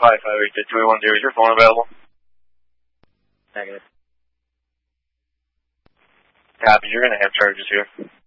5580, is your phone available? Negative. Copy, you're going to have charges here.